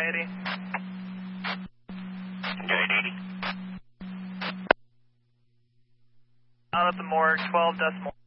Anxiety. Anxiety 80. Out at the morgue, 12 decimal.